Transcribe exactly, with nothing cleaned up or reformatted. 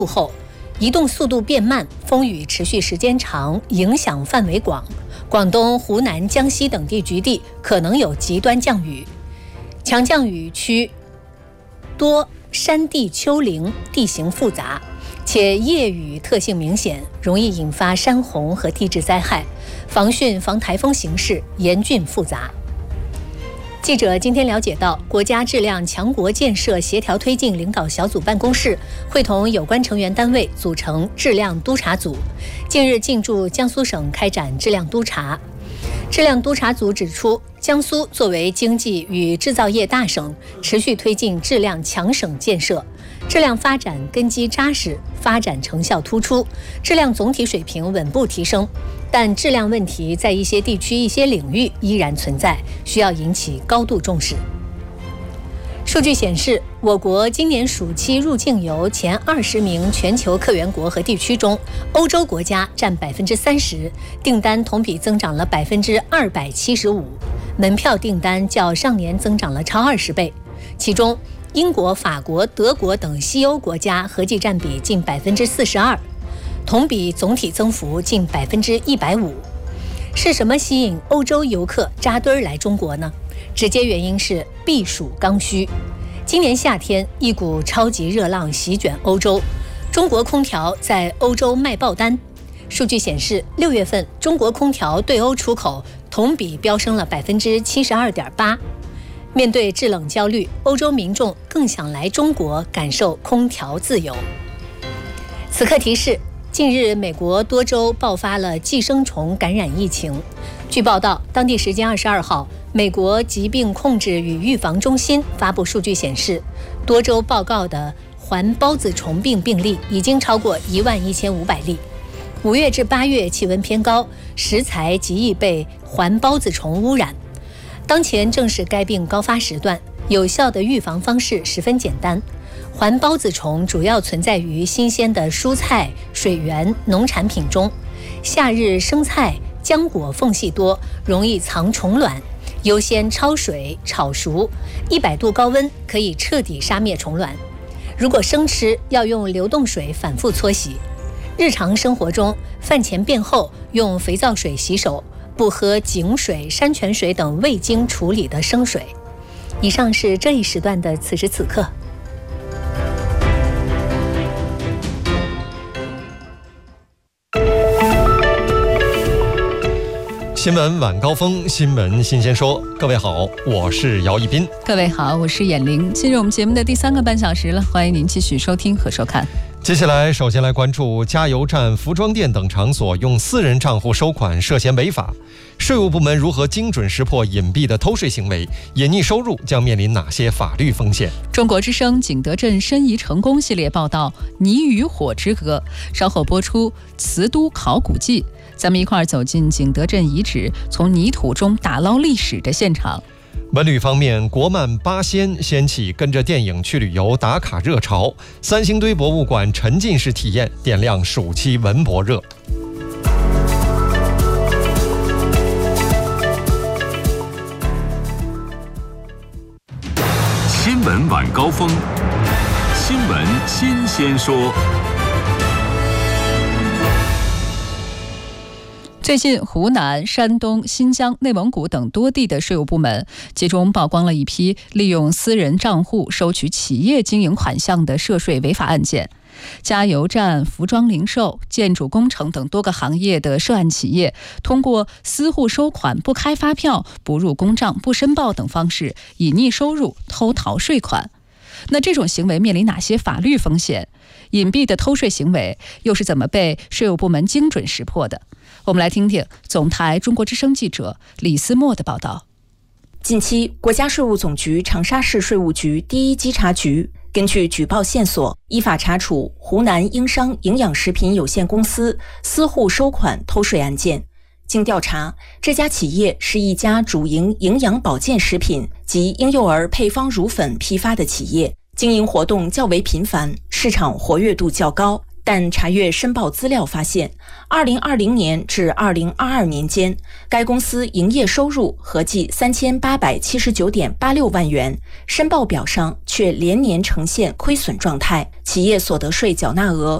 后，移动速度变慢，风雨持续时间长，影响范围广。广东、湖南、江西等地局地可能有极端降雨，强降雨区多山地丘陵，地形复杂，且夜雨特性明显，容易引发山洪和地质灾害，防汛防台风形势严峻复杂。记者今天了解到，国家质量强国建设协调推进领导小组办公室会同有关成员单位组成质量督查组，近日进驻江苏省开展质量督查。质量督查组指出，江苏作为经济与制造业大省，持续推进质量强省建设，质量发展根基扎实，发展成效突出，质量总体水平稳步提升。但质量问题在一些地区、一些领域依然存在，需要引起高度重视。数据显示，我国今年暑期入境游前二十名全球客源国和地区中，欧洲国家占百分之三十，订单同比增长了百分之二百七十五，门票订单较上年增长了超二十倍。其中，英国、法国、德国等西欧国家合计占比近百分之四十二。同比总体增幅近百分之一百五，是什么吸引欧洲游客扎堆来中国呢？直接原因是避暑刚需。今年夏天，一股超级热浪席卷欧洲，中国空调在欧洲卖爆单。数据显示，六月份中国空调对欧出口同比飙升了百分之七十二点八。面对制冷焦虑，欧洲民众更想来中国感受空调自由。此刻提示。近日，美国多州爆发了寄生虫感染疫情。据报道，当地时间二十二号，美国疾病控制与预防中心发布数据显示，多州报告的环孢子虫病病例已经超过一万一千五百例。五月至八月气温偏高，食材极易被环孢子虫污染。当前正是该病高发时段，有效的预防方式十分简单。环孢子虫主要存在于新鲜的蔬菜、水源、农产品中。夏日生菜、浆果缝隙多，容易藏虫卵，优先焯水、炒熟，一百度高温可以彻底杀灭虫卵。如果生吃，要用流动水反复搓洗。日常生活中，饭前便后用肥皂水洗手，不喝井水、山泉水等未经处理的生水。以上是这一时段的此时此刻。 新闻晚高峰，新闻新鲜说。各位好，我是姚一斌。 各位好，我是眼玲。进入我们节目的第三个半小时了，欢迎您继续收听和收看。 接下来，首先来关注加油站、服装店等场所用私人账户收款涉嫌违法，税务部门如何精准识破隐蔽的偷税行为？隐匿收入将面临哪些法律风险？ 中国之声景德镇申遗成功系列报道《泥与火之歌》，稍后播出《瓷都考古记》。咱们一块儿走进景德镇遗址，从泥土中打捞历史的现场。 文旅方面，国漫八仙掀起跟着电影去旅游打卡热潮，三星堆博物馆沉浸式体验点亮暑期文博热。 新闻晚高峰，新闻新鲜说。 最近，湖南、山东、新疆、内蒙古等多地的税务部门集中曝光了一批利用私人账户收取企业经营款项的涉税违法案件。加油站、服装零售、建筑工程等多个行业的涉案企业，通过私户收款、不开发票、不入公账、不申报等方式隐匿收入、偷逃税款。那这种行为面临哪些法律风险？隐蔽的偷税行为又是怎么被税务部门精准识破的？我们来听听总台中国之声记者李思墨的报道。 近期，国家税务总局长沙市税务局第一稽查局根据举报线索，依法查处湖南英商营养食品有限公司私户收款偷税案件。经调查，这家企业是一家主营营养保健食品及婴幼儿配方乳粉批发的企业，经营活动较为频繁，市场活跃度较高。 但查阅申报资料发现，二零二零年至二零二二年间，该公司营业收入合计三千八百七十九点八六万元，申报表上却连年呈现亏损状态，企业所得税缴纳额